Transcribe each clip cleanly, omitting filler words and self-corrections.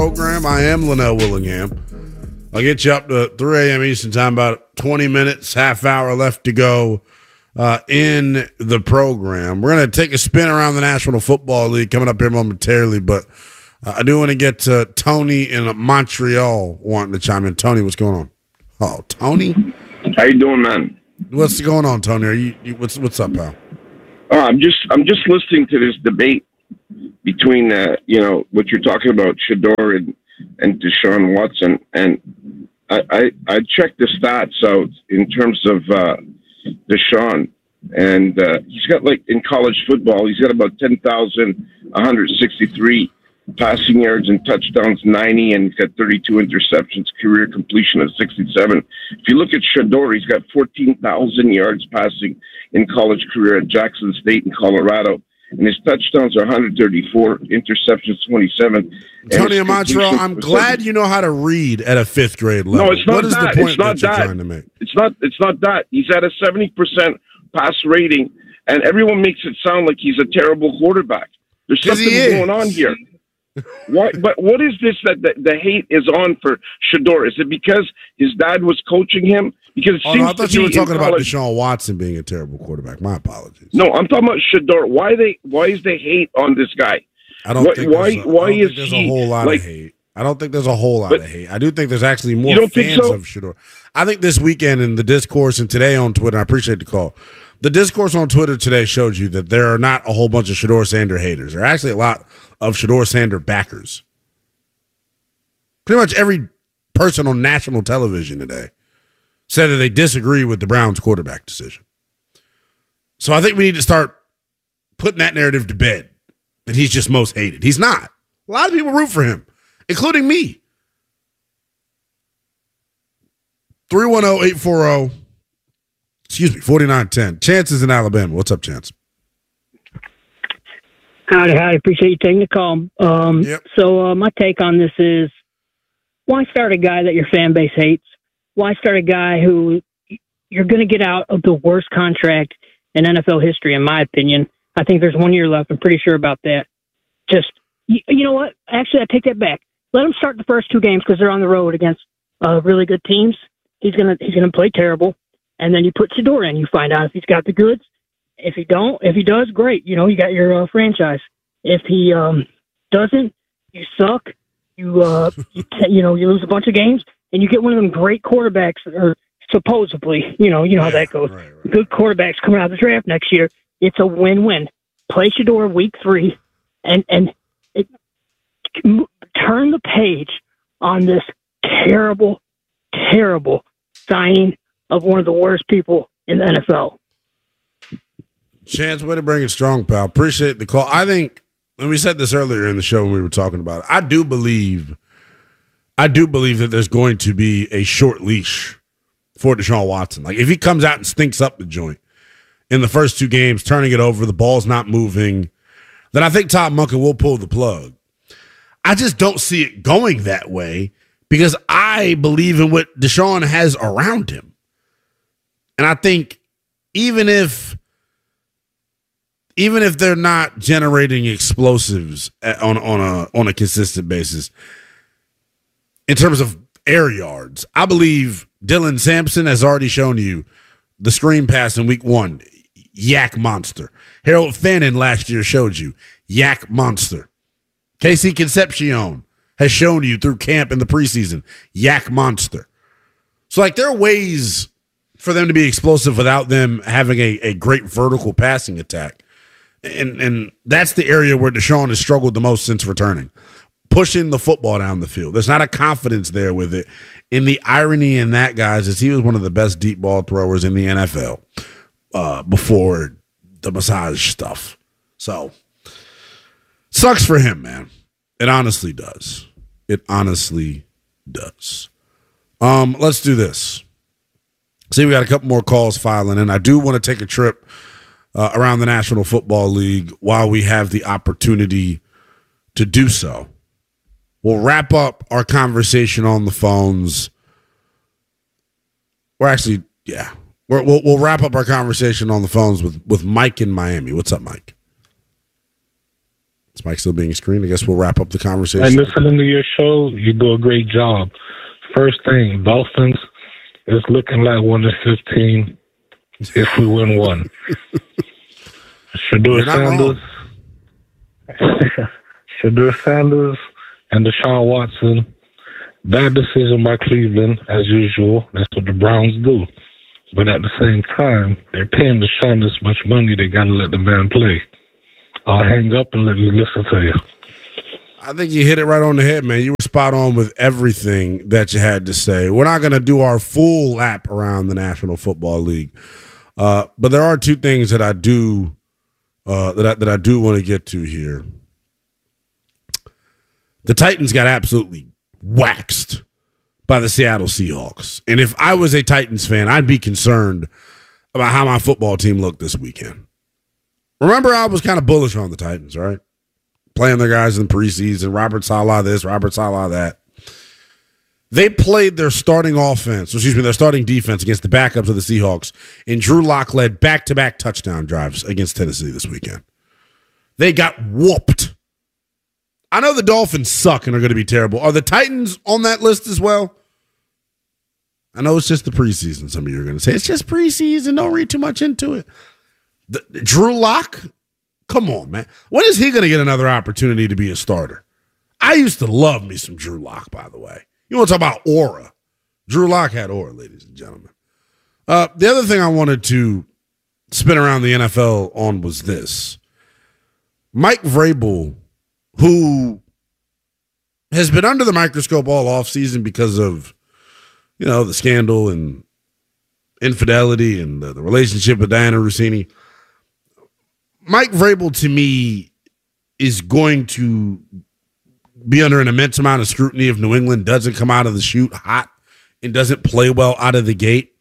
Program. I am Linnell Willingham. I'll get you up to 3 a.m. Eastern Time, about 20 minutes, half hour left to go in the program. We're going to take a spin around the National Football League coming up here momentarily, but I do want to get to Tony in Montreal wanting to chime in. Tony, what's going on? Oh, Tony? How you doing, man? What's going on, Tony? Are you what's up, pal? I'm just listening to this debate between what you're talking about, Shedeur and Deshaun Watson, and I checked the stats out in terms of Deshaun, and he's got, like, in college football, he's got about 10,163 passing yards and touchdowns, 90, and he's got 32 interceptions, career completion of 67. If you look at Shedeur, he's got 14,000 yards passing in college career at Jackson State in Colorado, and his touchdowns are 134, interceptions 27. Tony in Montreal, I'm glad you know how to read at a fifth grade level. No, it's not what is that. the point it's not that you're that. trying to make? It's not that. He's at a 70% pass rating, and everyone makes it sound like he's a terrible quarterback. There's something going on here. Why? But what is this that the hate is on for Shedeur? Is it because his dad was coaching him? Because it seems no, I thought you were talking about college. Deshaun Watson being a terrible quarterback. My apologies. No, I'm talking about Shedeur. Why is the hate on this guy? I don't think why is there's he a whole lot like, of hate. I don't think there's a whole lot of hate. I do think there's actually more fans of Shedeur. I think this weekend in the discourse and today on Twitter, I appreciate the call. The discourse on Twitter today showed you that there are not a whole bunch of Shedeur Sanders haters. There are actually a lot of Shedeur Sanders backers. Pretty much every person on national television today said that they disagree with the Browns quarterback decision. So I think we need to start putting that narrative to bed, that he's just most hated. He's not. A lot of people root for him, including me. 310-840-4910. Chance is in Alabama. What's up, Chance? Howdy. Appreciate you taking the call. Yep. So my take on this is, why start a guy that your fan base hates? Why start a guy who you're going to get out of the worst contract in NFL history, in my opinion? I think there's 1 year left. I'm pretty sure about that. Just, you know what? Actually, I take that back. Let him start the first two games because they're on the road against really good teams. He's gonna play terrible, and then you put Shedeur in. You find out if he's got the goods. If he does, great. You got your franchise. If he doesn't, you suck. You lose a bunch of games, and you get one of them great quarterbacks, or supposedly, you know how that goes. Right. Good quarterbacks coming out of the draft next year. It's a win-win. Play Shedeur week 3, and turn the page on this terrible, terrible signing of one of the worst people in the NFL. Chance, way to bring it strong, pal. Appreciate the call. I think, and we said this earlier in the show when we were talking about it, I do believe that there's going to be a short leash for Deshaun Watson. Like, if he comes out and stinks up the joint in the first two games, turning it over, the ball's not moving, then I think Todd Monken will pull the plug. I just don't see it going that way because I believe in what Deshaun has around him. And I think even if they're not generating explosives on a consistent basis, in terms of air yards, I believe Dylan Sampson has already shown you the screen pass in week 1, yak monster. Harold Fannin last year showed you, yak monster. Casey Concepcion has shown you through camp in the preseason, yak monster. So, like, there are ways for them to be explosive without them having a great vertical passing attack. And that's the area where Deshaun has struggled the most since returning. Pushing the football down the field. There's not a confidence there with it. And the irony in that, guys, is he was one of the best deep ball throwers in the NFL before the massage stuff. So, sucks for him, man. It honestly does. It honestly does. Let's do this. See, we got a couple more calls filing in. I do want to take a trip around the National Football League while we have the opportunity to do so. We'll wrap up our conversation on the phones. We'll wrap up our conversation on the phones with Mike in Miami. What's up, Mike? Is Mike still being screened? I guess we'll wrap up the conversation. And listening to your show, you do a great job. First thing, Dolphins is looking like 1-15 if we win one. Shedeur Sanders and Deshaun Watson. Bad decision by Cleveland, as usual. That's what the Browns do. But at the same time, they're paying Deshaun this much money, they got to let the man play. I'll hang up and let me listen to you. I think you hit it right on the head, man. You were spot on with everything that you had to say. We're not going to do our full lap around the National Football League, but there are two things that I do that I do want to get to here. The Titans got absolutely waxed by the Seattle Seahawks, and if I was a Titans fan, I'd be concerned about how my football team looked this weekend. Remember, I was kind of bullish on the Titans, right? Playing their guys in the preseason, Robert Saleh this, Robert Saleh that. They played their starting their starting defense against the backups of the Seahawks, and Drew Lock led back-to-back touchdown drives against Tennessee this weekend. They got whooped. I know the Dolphins suck and are going to be terrible. Are the Titans on that list as well? I know it's just the preseason. Some of you are going to say, it's just preseason. Don't read too much into it. Drew Lock? Come on, man. When is he going to get another opportunity to be a starter? I used to love me some Drew Lock, by the way. You want to talk about aura. Drew Lock had aura, ladies and gentlemen. The other thing I wanted to spin around the NFL on was this. Mike Vrabel, who has been under the microscope all offseason because of, the scandal and infidelity and the relationship with Diana Rossini. Mike Vrabel, to me, is going to be under an immense amount of scrutiny if New England doesn't come out of the chute hot and doesn't play well out of the gate.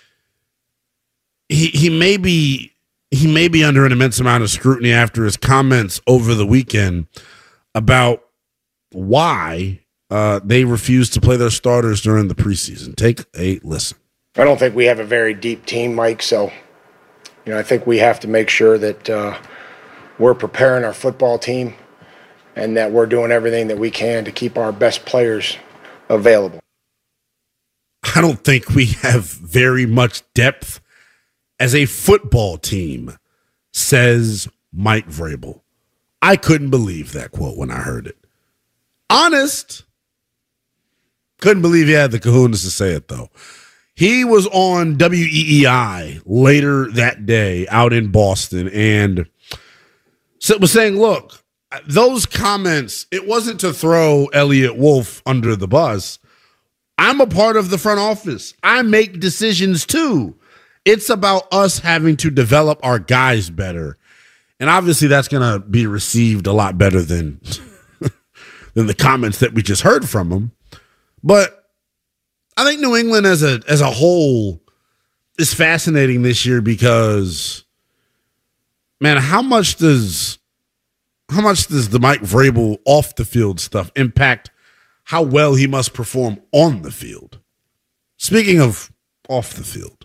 He may be under an immense amount of scrutiny after his comments over the weekend about why they refused to play their starters during the preseason. Take a listen. I don't think we have a very deep team, Mike, so I think we have to make sure that we're preparing our football team and that we're doing everything that we can to keep our best players available. I don't think we have very much depth as a football team, says Mike Vrabel. I couldn't believe that quote when I heard it. Honest. Couldn't believe he had the kahunas to say it, though. He was on WEEI later that day out in Boston and was saying, look, those comments, it wasn't to throw Elliott Wolf under the bus. I'm a part of the front office. I make decisions too. It's about us having to develop our guys better. And obviously that's going to be received a lot better than the comments that we just heard from him. But I think New England as a whole is fascinating this year because, man, how much does the Mike Vrabel off the field stuff impact how well he must perform on the field? Speaking of off the field,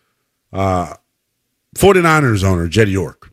49ers owner Jed York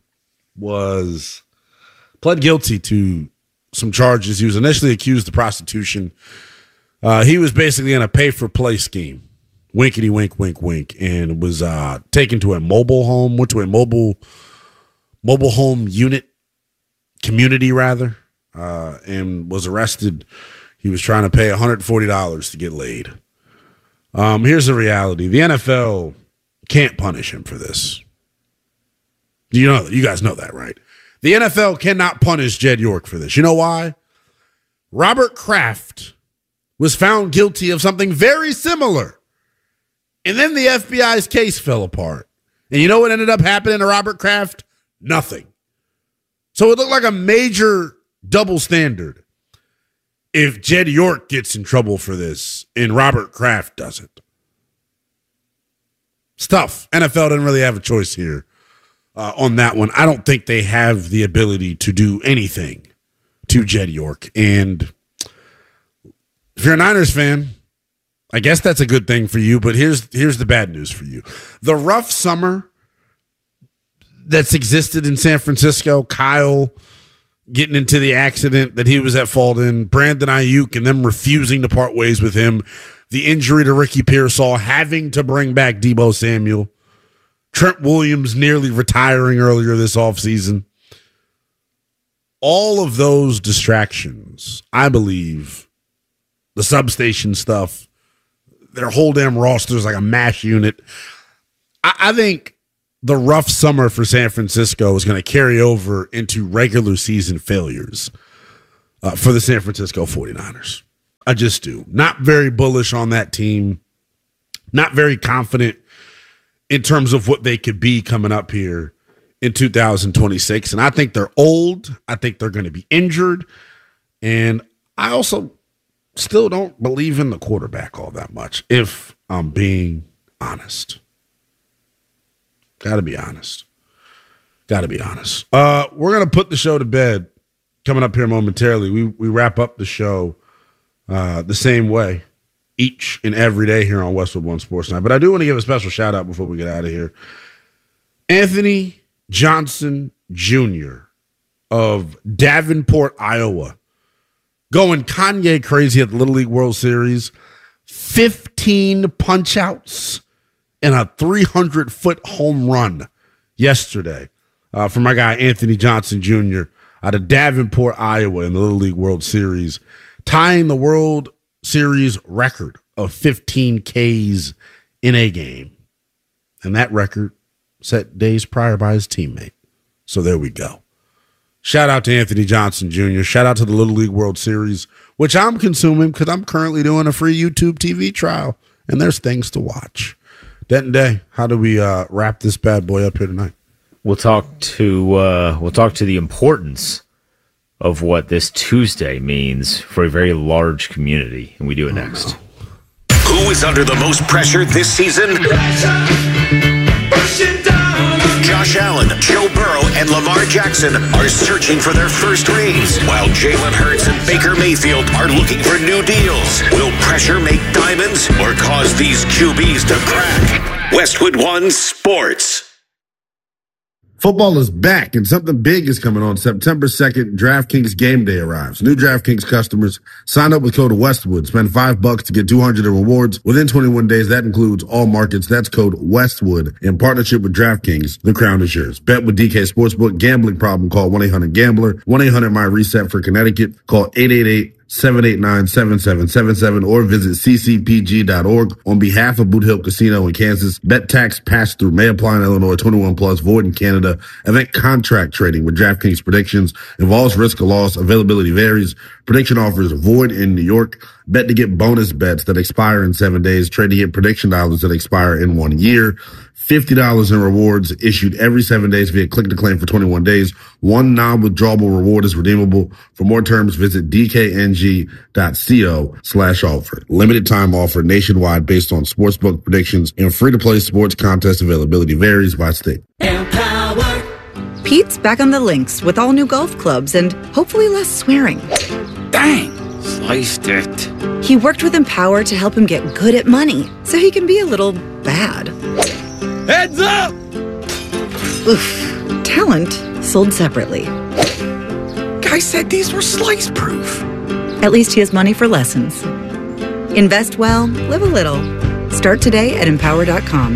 pled guilty to some charges. He was initially accused of prostitution. He was basically in a pay-for-play scheme, winkety wink, wink, wink, and was taken to a mobile home, went to a mobile home community, and was arrested. He was trying to pay $140 to get laid. Here's the reality. The NFL can't punish him for this. You guys know that, right? The NFL cannot punish Jed York for this. You know why? Robert Kraft was found guilty of something very similar. And then the FBI's case fell apart. And you know what ended up happening to Robert Kraft? Nothing. So it looked like a major double standard if Jed York gets in trouble for this and Robert Kraft doesn't. It's tough. NFL doesn't really have a choice here on that one. I don't think they have the ability to do anything to Jed York. And if you're a Niners fan, I guess that's a good thing for you, but here's the bad news for you. The rough summer that's existed in San Francisco, Kyle, getting into the accident that he was at fault in, Brandon Ayuk and them refusing to part ways with him, the injury to Ricky Pearsall, having to bring back Deebo Samuel, Trent Williams nearly retiring earlier this offseason. All of those distractions, I believe, the substation stuff, their whole damn roster is like a mash unit. I think the rough summer for San Francisco is going to carry over into regular season failures for the San Francisco 49ers. I just do. Not very bullish on that team. Not very confident in terms of what they could be coming up here in 2026. And I think they're old. I think they're going to be injured. And I also still don't believe in the quarterback all that much, if I'm being honest. Got to be honest. We're going to put the show to bed coming up here momentarily. We wrap up the show the same way each and every day here on Westwood One Sports Night. But I do want to give a special shout out before we get out of here. Anthony Johnson Jr. of Davenport, Iowa, going Kanye crazy at the Little League World Series. 15 punch-outs and a 300-foot home run yesterday for my guy Anthony Johnson Jr. out of Davenport, Iowa in the Little League World Series, tying the World Series record of 15 Ks in a game. And that record set days prior by his teammate. So there we go. Shout out to Anthony Johnson Jr. Shout out to the Little League World Series, which I'm consuming because I'm currently doing a free YouTube TV trial, and there's things to watch. Denton Day, how do we wrap this bad boy up here tonight? We'll talk to the importance of what this Tuesday means for a very large community, and we do it next. Who is under the most pressure this season? Josh Allen, Joe Burrow, and Lamar Jackson are searching for their first rings, while Jalen Hurts and Baker Mayfield are looking for new deals. Will pressure make diamonds or cause these QBs to crack? Westwood One Sports. Football is back, and something big is coming on September 2nd. DraftKings Game Day arrives. New DraftKings customers sign up with code Westwood. Spend $5 to get $200 in rewards within 21 days. That includes all markets. That's code Westwood in partnership with DraftKings. The crown is yours. Bet with DK Sportsbook. Gambling problem? Call 1-800-GAMBLER. 1-800-MY-RESET for Connecticut. Call 888-789-7777 or visit ccpg.org. On behalf of Boot Hill Casino in Kansas, bet tax pass through may apply in Illinois, 21 plus, void in Canada. Event contract trading with DraftKings predictions involves risk of loss. Availability varies. Prediction offers void in New York. Bet to get bonus bets that expire in 7 days. Trade to get prediction dollars that expire in 1 year. $50 in rewards issued every 7 days via click to claim for 21 days. One non-withdrawable reward is redeemable. For more terms, visit dkng.co/offer. Limited time offer nationwide based on sportsbook predictions, and free to play sports contest availability varies by state. Empower. Pete's back on the links with all new golf clubs and hopefully less swearing. Dang, sliced it. He worked with Empower to help him get good at money so he can be a little bad. Heads up! Oof. Talent sold separately. Guy said these were slice proof. At least he has money for lessons. Invest well, live a little. Start today at Empower.com.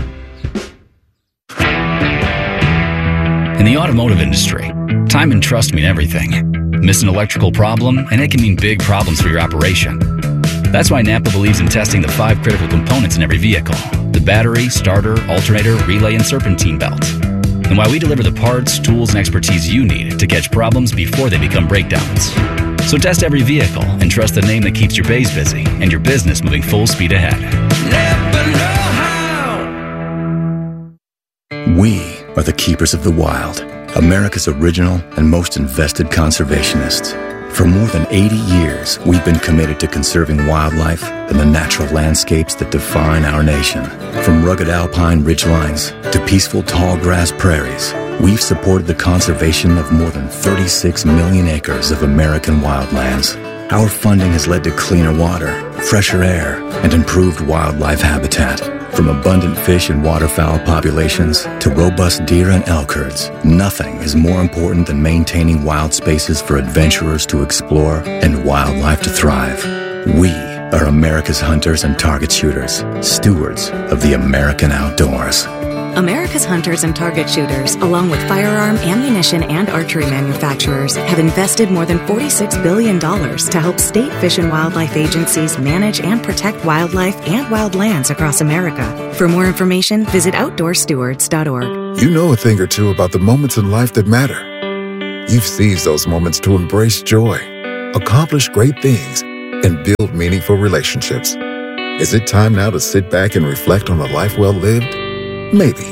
In the automotive industry, time and trust mean everything. Miss an electrical problem, and it can mean big problems for your operation. That's why Napa believes in testing the 5 critical components in every vehicle: the battery, starter, alternator, relay, and serpentine belt. And why we deliver the parts, tools, and expertise you need to catch problems before they become breakdowns. So test every vehicle and trust the name that keeps your bays busy and your business moving full speed ahead. Never know how. We are the keepers of the wild, America's original and most invested conservationists. For more than 80 years, we've been committed to conserving wildlife and the natural landscapes that define our nation. From rugged alpine ridgelines to peaceful tall grass prairies, we've supported the conservation of more than 36 million acres of American wildlands. Our funding has led to cleaner water, fresher air, and improved wildlife habitat. From abundant fish and waterfowl populations to robust deer and elk herds, nothing is more important than maintaining wild spaces for adventurers to explore and wildlife to thrive. We are America's hunters and target shooters, stewards of the American outdoors. America's hunters and target shooters, along with firearm, ammunition, and archery manufacturers, have invested more than $46 billion to help state fish and wildlife agencies manage and protect wildlife and wildlands across America. For more information, visit OutdoorStewards.org. You know a thing or two about the moments in life that matter. You've seized those moments to embrace joy, accomplish great things, and build meaningful relationships. Is it time now to sit back and reflect on a life well lived? Maybe.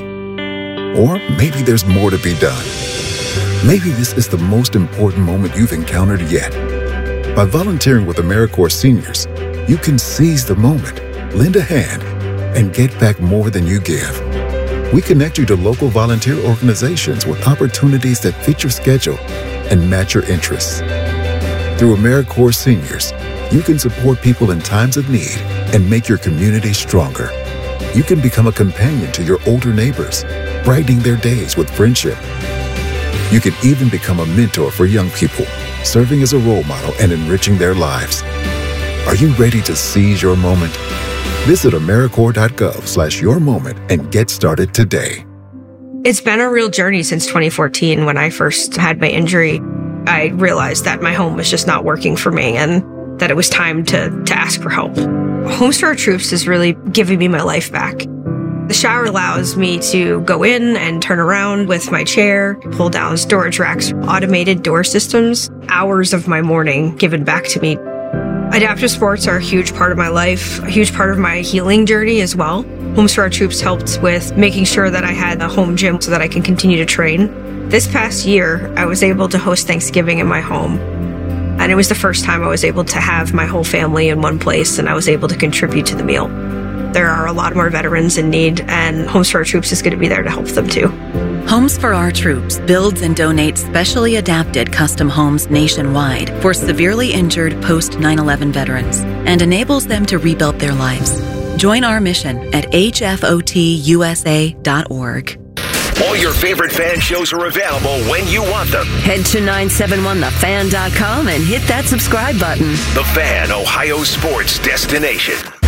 Or maybe there's more to be done. Maybe this is the most important moment you've encountered yet. By volunteering with AmeriCorps Seniors, you can seize the moment, lend a hand, and get back more than you give. We connect you to local volunteer organizations with opportunities that fit your schedule and match your interests. Through AmeriCorps Seniors, you can support people in times of need and make your community stronger. You can become a companion to your older neighbors, brightening their days with friendship. You can even become a mentor for young people, serving as a role model and enriching their lives. Are you ready to seize your moment? Visit AmeriCorps.gov/yourmoment and get started today. It's been a real journey since 2014. When I first had my injury, I realized that my home was just not working for me and that it was time to ask for help. Homes for Our Troops is really giving me my life back. The shower allows me to go in and turn around with my chair, pull down storage racks, automated door systems, hours of my morning given back to me. Adaptive sports are a huge part of my life, a huge part of my healing journey as well. Homes for Our Troops helped with making sure that I had a home gym so that I can continue to train. This past year, I was able to host Thanksgiving in my home. And it was the first time I was able to have my whole family in one place, and I was able to contribute to the meal. There are a lot more veterans in need, and Homes for Our Troops is going to be there to help them too. Homes for Our Troops builds and donates specially adapted custom homes nationwide for severely injured post 9/11 veterans and enables them to rebuild their lives. Join our mission at hfotusa.org. All your favorite fan shows are available when you want them. Head to 971thefan.com and hit that subscribe button. The Fan, Ohio sports destination.